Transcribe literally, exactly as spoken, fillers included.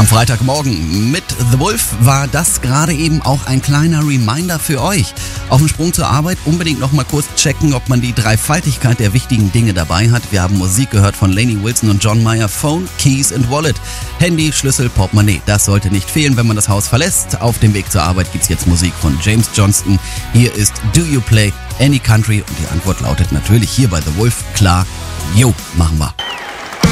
Freitagmorgen mit The Wolf war das gerade eben auch ein kleiner Reminder für euch. Auf dem Sprung zur Arbeit unbedingt noch mal kurz checken, ob man die Dreifaltigkeit der wichtigen Dinge dabei hat. Wir haben Musik gehört von Lainey Wilson und John Mayer. Phone, Keys and Wallet. Handy, Schlüssel, Portemonnaie. Das sollte nicht fehlen, wenn man das Haus verlässt. Auf dem Weg zur Arbeit gibt's jetzt Musik von James Johnston. Hier ist Do You Play Any Country? Und die Antwort lautet natürlich hier bei The Wolf klar, jo, machen wir.